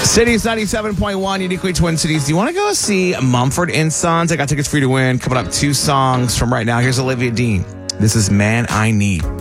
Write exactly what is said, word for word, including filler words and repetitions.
Cities ninety-seven point one, uniquely Twin Cities. Do you want to go see Mumford and Sons? I got tickets for you to win. Coming up, two songs from right now. Here's Olivia Dean. This is Man I Need.